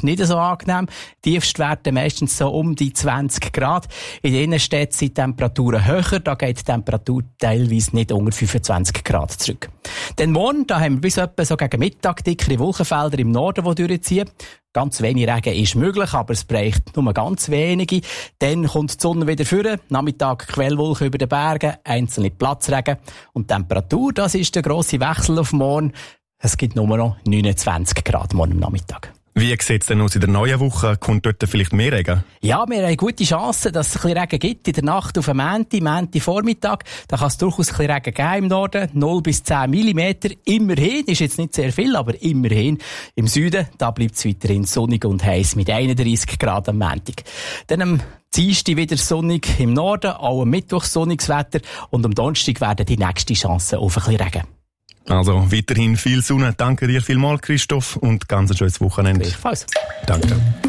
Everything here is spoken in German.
nicht so angenehm. Tiefstwerte meistens so um die 20 Grad. In den Innenstädten sind die Temperaturen höher. Da geht die Temperatur teilweise nicht unter 25 Grad zurück. Denn morgen, da haben wir bis etwa so gegen Mittag dickere Wolkenfelder im Norden, die durchziehen. Ganz wenig Regen ist möglich, aber es braucht nur ganz wenige. Dann kommt die Sonne wieder vor. Nachmittag Quellwolken über den Bergen, einzelne Platzregen. Und die Temperatur, das ist der grosse Wechsel auf morgen. Es gibt nur noch 29 Grad morgen am Nachmittag. Wie sieht es denn aus in der neuen Woche? Kommt dort vielleicht mehr Regen? Ja, wir haben gute Chancen, dass es ein bisschen Regen gibt. In der Nacht auf Montag Vormittag. Da kann es durchaus ein bisschen Regen geben im Norden. 0 bis 10 Millimeter. Immerhin. Ist jetzt nicht sehr viel, aber immerhin. Im Süden, da bleibt es weiterhin sonnig und heiß mit 31 Grad am Montag. Dann am Dienstag wieder sonnig im Norden. Auch am Mittwoch sonniges Wetter. Und am Donnerstag werden die nächsten Chancen auf ein bisschen Regen. Also weiterhin viel Sonne. Danke dir vielmals, Christoph, und ganz ein schönes Wochenende. Gleichfalls. Danke.